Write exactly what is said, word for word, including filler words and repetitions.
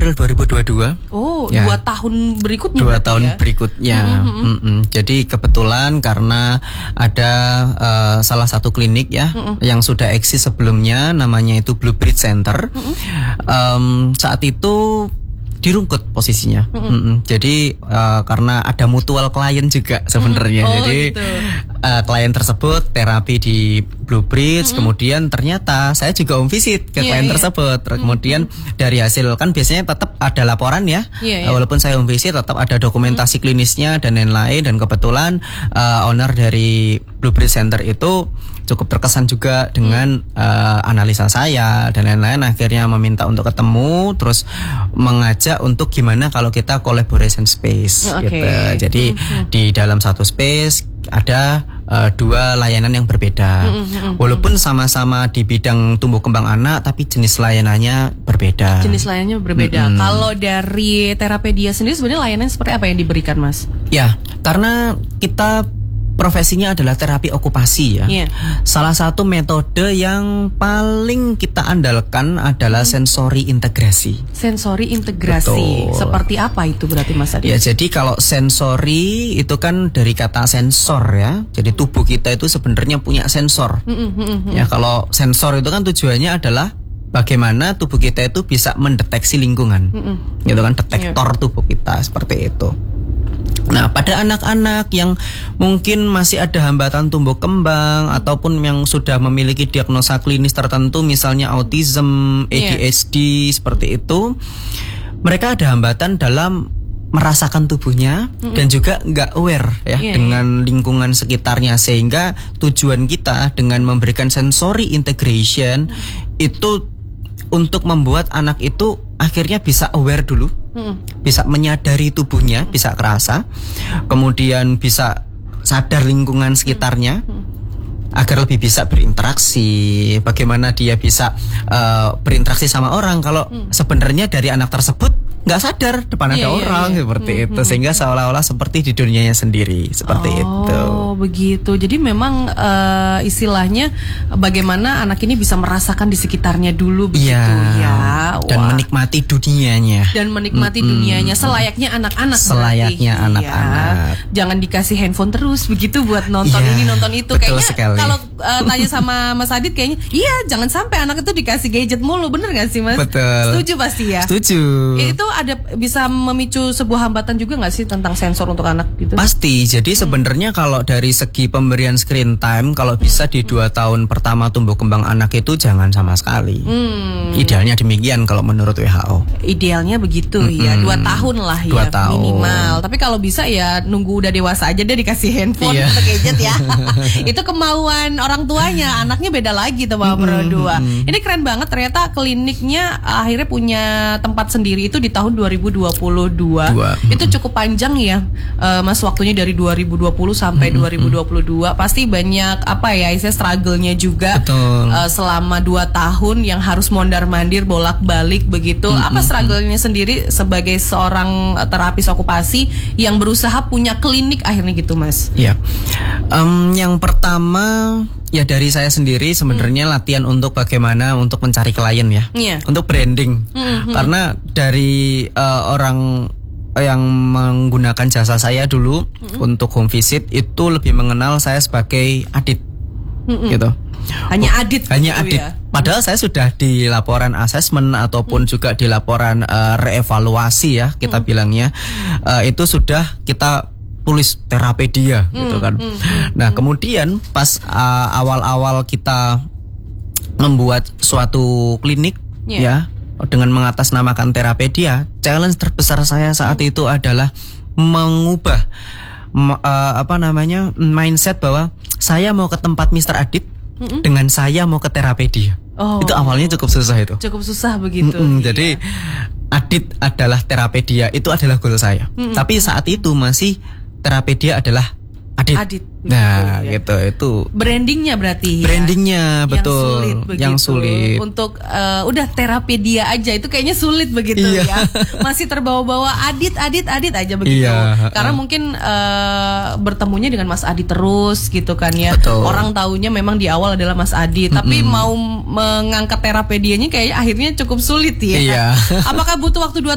April dua ribu dua puluh dua. Oh, ya. dua tahun berikutnya. Dua tahun ya? berikutnya. Mm-hmm. Mm-hmm. Jadi kebetulan karena ada uh, salah satu klinik ya mm-hmm. yang sudah eksis sebelumnya, namanya itu Blue Bridge Center. Mm-hmm. Um, saat itu dirungkut posisinya. Mm-hmm. Mm-hmm. Jadi uh, karena ada mutual klien juga sebenarnya. Mm-hmm. Oh, Jadi gitu. uh, klien tersebut terapi di Blue Bridge, mm-hmm. kemudian ternyata saya juga home visit ke yeah, klien yeah. tersebut. Kemudian mm-hmm. dari hasil kan biasanya tetap ada laporan ya. Yeah, yeah. Uh, walaupun saya home visit tetap ada dokumentasi mm-hmm. klinisnya dan lain-lain, dan kebetulan uh, owner dari Blue Bridge Center itu cukup terkesan juga dengan uh, analisa saya dan lain-lain, akhirnya meminta untuk ketemu, terus mengajak untuk gimana kalau kita collaboration space okay. gitu. Jadi mm-hmm. di dalam satu space ada uh, dua layanan yang berbeda. Mm-hmm. Walaupun sama-sama di bidang tumbuh kembang anak, tapi jenis layanannya berbeda. Jenis layanannya berbeda. Mm-hmm. Kalau dari Terapedia sendiri sebenarnya layanan seperti apa yang diberikan, Mas? Ya, karena kita profesinya adalah terapi okupasi ya. Yeah. Salah satu metode yang paling kita andalkan adalah hmm. sensori integrasi. Sensori integrasi. Betul. Seperti apa itu berarti Mas Adit? Ya, jadi kalau sensori itu kan dari kata sensor ya. Jadi tubuh kita itu sebenarnya punya sensor. Hmm, hmm, hmm. Ya, kalau sensor itu kan tujuannya adalah bagaimana tubuh kita itu bisa mendeteksi lingkungan. Hmm. Gitu kan, detektor yeah. tubuh kita seperti itu. Nah, pada anak-anak yang mungkin masih ada hambatan tumbuh kembang ataupun yang sudah memiliki diagnosa klinis tertentu, misalnya autism, A D H D yeah. seperti itu, mereka ada hambatan dalam merasakan tubuhnya mm-hmm. dan juga nggak aware ya yeah, dengan yeah. lingkungan sekitarnya, sehingga tujuan kita dengan memberikan sensory integration mm-hmm. itu untuk membuat anak itu akhirnya bisa aware dulu, hmm. bisa menyadari tubuhnya, hmm. bisa kerasa, kemudian bisa sadar lingkungan sekitarnya, hmm. agar lebih bisa berinteraksi. Bagaimana dia bisa uh, berinteraksi sama orang kalau hmm. sebenarnya dari anak tersebut nggak sadar depan yeah, ada yeah, orang yeah. seperti hmm, itu, hmm. sehingga seolah-olah seperti di dunianya sendiri seperti oh, itu. Oh begitu. Jadi memang uh, istilahnya bagaimana anak ini bisa merasakan di sekitarnya dulu begitu yeah. ya. Dan Wah. menikmati dunianya. Dan menikmati mm-hmm. dunianya selayaknya anak-anak. Selayaknya berarti, anak-anak. Ya. Jangan dikasih handphone terus begitu buat nonton yeah, ini nonton itu. Betul kayaknya sekali. Kalau uh, tanya sama Mas Adit kayaknya iya jangan sampai anak itu dikasih gadget mulu, bener gak sih Mas? Betul. Setuju pasti ya. Setuju. Itu ada bisa memicu sebuah hambatan juga nggak sih tentang sensor untuk anak gitu? Pasti. Jadi hmm. sebenarnya kalau dari segi pemberian screen time, kalau bisa di dua tahun pertama tumbuh kembang anak itu jangan sama sekali. Hmm. Idealnya demikian kalau menurut W H O. Idealnya begitu hmm. ya, dua tahun lah dua ya tahun. minimal. Tapi kalau bisa ya nunggu udah dewasa aja deh dikasih handphone iya. atau gadget ya. Itu kemauan orang tuanya, anaknya beda lagi tuh Bapak berdua. Hmm. Ini keren banget, ternyata kliniknya akhirnya punya tempat sendiri itu di tahun dua ribu dua puluh dua. Dua. Itu cukup panjang ya uh, Mas, waktunya dari dua ribu dua puluh sampai mm-hmm. dua ribu dua puluh dua. Pasti banyak apa ya istilah struggle-nya juga. uh, selama dua tahun yang harus mondar-mandir bolak-balik begitu. Mm-hmm. Apa struggle-nya sendiri sebagai seorang terapis okupasi yang berusaha punya klinik akhirnya gitu Mas? Iya. Um, yang pertama ya dari saya sendiri sebenarnya hmm. latihan untuk bagaimana untuk mencari klien ya, yeah. untuk branding. Mm-hmm. Karena dari uh, orang yang menggunakan jasa saya dulu mm-hmm. untuk home visit itu lebih mengenal saya sebagai Adit, mm-hmm. gitu. Hanya Adit. Hanya gitu Adit. Ya? Padahal saya sudah di laporan asesmen ataupun mm. juga di laporan uh, reevaluasi ya kita mm. bilangnya uh, itu sudah kita tulis Terapedia hmm, gitu kan. Hmm, hmm, nah, kemudian pas uh, awal-awal kita membuat suatu klinik yeah. ya dengan mengatasnamakan Terapedia, challenge terbesar saya saat hmm. itu adalah mengubah uh, apa namanya mindset bahwa saya mau ke tempat mister Adit hmm. dengan saya mau ke Terapedia. Oh. Itu awalnya cukup susah itu. Cukup susah begitu. Mm-mm, iya. Jadi Adit adalah Terapedia, itu adalah goal saya. Hmm. Tapi saat itu masih Terapedia adalah Adit. Adit. Nah, ya. gitu itu. Brandingnya berarti. Brandingnya ya? betul. Yang sulit begitu. Yang sulit. Untuk uh, udah Terapedia aja itu kayaknya sulit begitu iya. ya. Masih terbawa-bawa Adit, Adit, Adit aja begitu. Iya. Karena uh. mungkin uh, bertemunya dengan Mas Adit terus gitu kan ya. Betul. Orang taunya memang di awal adalah Mas Adit, mm-hmm. tapi mau mengangkat Terapedianya kayaknya akhirnya cukup sulit ya. Iya. Apakah butuh waktu dua